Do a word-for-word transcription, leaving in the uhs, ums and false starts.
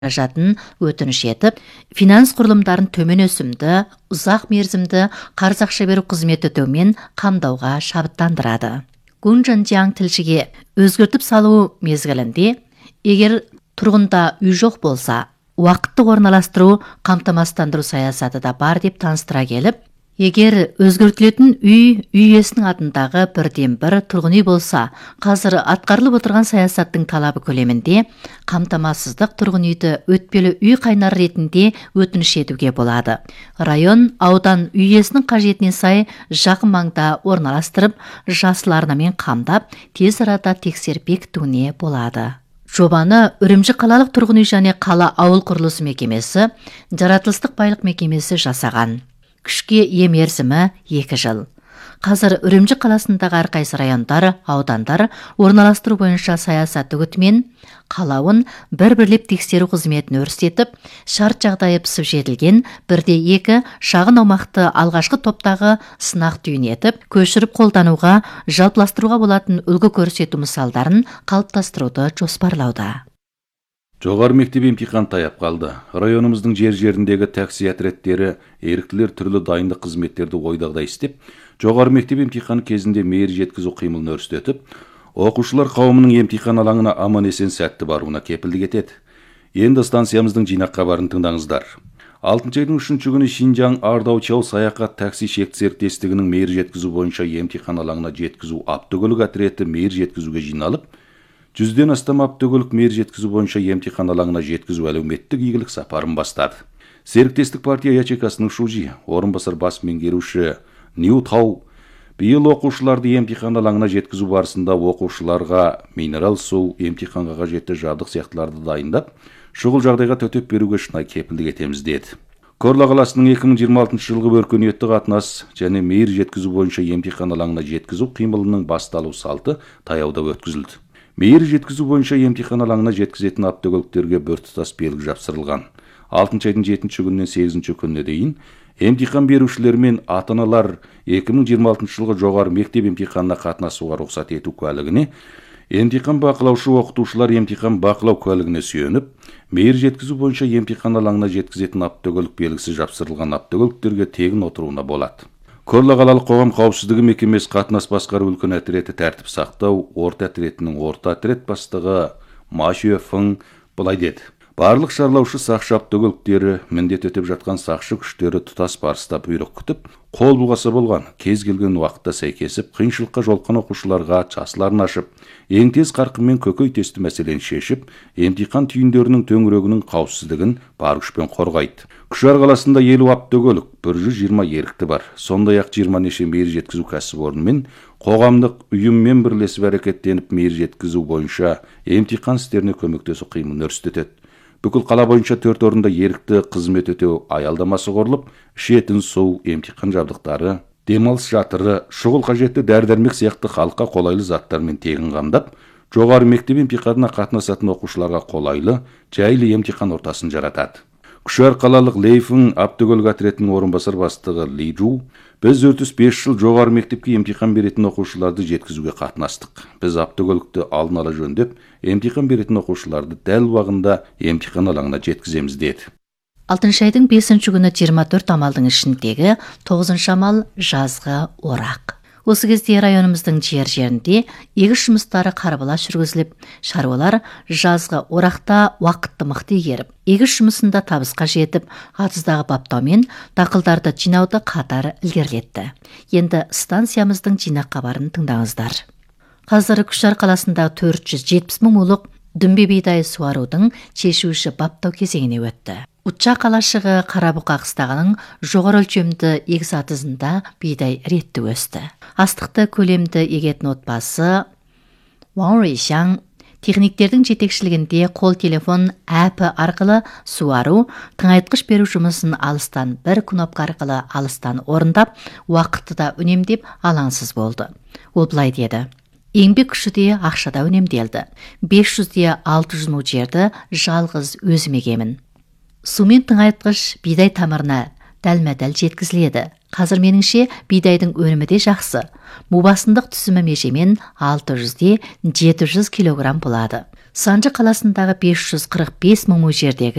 қаражатын өтініш етіп, финанс құрылымдарын төмен өсімді, ұзақ мерзімді қарыз ақша беру қызметі төмен қамдауға шабыттандырады. Гунжанжаң тілшіге өзгертіп салу мезгілінде, егер тұрғында үй жоқ болса, уақытты орналастыру қамтамасыздандыру саясаты да бар деп таныстыра келіп, егер өзгертілетін үй үй иесінің атындағы бірден бір тұрғын үй болса, қазір атқарылып отырған саясаттың талабы көлемінде қамтамасыздық тұрғын үйді өтпелі үй қайнар ретінде өтініш етуге болады. Район, аудан үй иесінің қажетіне сай жақын маңда орналастырып, жасыл арнамен қамдап, тез арада тексеріп бекітуіне болады. Жобаны Үрімжі қалалық тұрғын үй және қала ауыл құрылысы мекемесі, жаратылыстық байлық мекемесі жасаған. Күшке ие мерзімі екі жыл. Қазір Үрімжі қаласындағы әрқайсы райондар, аудандар орналастыру бойынша саясат үгітімен қалауын бір-бірлеп тексеру қызметін өрістетіп, шарт жағдайы пісіп жетілген бірде екі шағын аумақты алғашқы топтағы сынақ түйін етіп, көшіріп қолдануға, жалпыластыруға болатын үлгі көрсету мысалдарын қалыптастыруды жоспарлауда. Жоғары мектеп емтихан таяп қалды. Районымыздың жер-жеріндегі такси отрядтері, еріктілер түрлі дайындық қызметтерді ойдағыдай істеп, жоғары мектеп емтиханы кезінде мейір жеткізу қимылын өрістетіп, оқушылар қауымының емтихан алаңына аман-есен сәтті баруына кепілдік етеді. Енді станциямыздың жинақ хабарын тыңдаңыздар. алтыншы айдың үшінші күні Шинжаң Ардаучау саяхат такси шекті серіктестігінің мейір жеткізу бойынша емтихан алаңына жеткізу автокөлік отряды мейір жеткізуге жиналып, жүзден астам автокөлік мейір жеткізу бойынша емтихан алаңына жеткізу әлеуметтік игілік сапарын бастады. Серіктестік партия ячейкасының шужи, орынбасар бас меңгеруші Нью Тау, биыл оқушыларды емтихан алаңына жеткізу барысында оқушыларға минерал су, емтиханға қажетті жабдық сияқтыларды дайындап, шұғыл жағдайға төтеп беруге шынайы кепілдік етеміз деді. Корла қаласының екі мың жиырма алтыншы жылғы өркениетті қатынас және мейір жеткізу бойынша емтихан алаңына жеткізу қимылының басталу салты таяуда өткізілді. Мейір жеткізу бойынша емтихан алаңына жеткізетін автокөліктерге біртұтас белгі жапсырылған. алтыншы айдың жетінші күнінен сегізінші күніне дейін емтихан берушілер мен ата-аналар екі мың жиырма алтыншы жылғы жоғары мектеп емтиханына қатынасуға рұқсат ету куәлігіне, емтихан бақылаушы оқытушылар емтихан бақылау куәлігіне сүйеніп, мейір жеткізу бойынша емтихан алаңына жеткізетін автокөлік белгісі жапсырылған автокөліктерге тегін отыруына болады. Корла қалалық қоғам қауіпсіздігі мекемесі қатынас басқару үлкен отряды тәртіп сақтау орта отрядының орта отряд бастығы Машуэ Фың былай деді. Барлық шарлаушы сақшы автокөліктері міндет өтеп жатқан сақшы күштері тұтас барыста бұйрық күтіп, қол бұлғаса болған кез келген уақытта сәйкесіп, қиыншылыққа жолыққан оқушыларға часларын ашып, ең тез қарқынмен көкейтесті мәселені шешіп, емтихан түйіндерінің төңірегінің қауіпсіздігін бар күшпен қорғайды. Күшар қаласында елу автокөлік, бір жүз жиырма ерікті бар. Сондай-ақ жиырма неше мейір жеткізу кәсіпорынмен, қоғамдық ұйыммен бірлесіп әрекеттеніп мейір жеткізу бойынша емтихан істеріне көмектесу қимылын өрістетеді. Бүкіл қала бойынша төрт орында ерікті қызмет өтеу аялдамасы құрылып, ішетін су, емтихан жабдықтары, демалыс жатыры, шұғыл қажетті дәрі-дәрмек сияқты халыққа қолайлы заттармен тегін қамдап, жоғары мектеп емтиханына қатынасатын оқушыларға қолайлы, жайлы емтихан ортасын жаратады. Күшар қалалық Лейфің автокөлік отрядының орынбасар бастығы Ли Жу, біз отыз бес жыл жоғары мектепке емтихан беретін оқушыларды жеткізуге қатынастық. Біз автокөлікті алдын ала жөндеп, емтихан беретін оқушыларды дәл уақытында емтихан алаңына жеткіземіз деді. алтыншы айдың бесінші күні жиырма төрт амалдың ішіндегі тоғызыншы амал жазғы орақ. Осы кезде районымыздың жер-жерінде егіс жұмыстары қарбала жүргізіліп, шаруалар жазғы орақта уақытты мықты игеріп, егіс жұмысында табысқа жетіп, атыздағы баптаумен дақылдарды жинауды қатар ілгерілетті. Енді станциямыздың жинақ хабарын тыңдаңыздар. Қазір Күшар қаласындағы төрт жүз жетпіс мың ұлық дүмбе бидайы суарудың шешуші баптау кезеңіне өтті. Утча қалашығы Қарабұқа қыстағының жоғары өлшемді егіс атызында бидай ретті өсті. Астықты көлемді егетін отбасы Ван Рейшаң техниктердің жетекшілігінде қол телефон әпі арқылы суару, тыңайтқыш беру жұмысын алыстан бір кнопка арқылы алыстан орындап, уақытты да үнемдеп алаңсыз болды. Ол былай деді. Еңбек күші де ақшада үнемделді. бес жүз де алты жүз мың жерді жалғыз өзім егемін. Сумен тыңайтқыш бидай тамырына дәлме-дәл жеткізіледі. Қазір меніңше бидайдың өнімі де жақсы. Мубасындық түсімі межемен алты жүз де жеті жүз килограмм болады. Санжы қаласындағы бес жүз қырық бес мың жердегі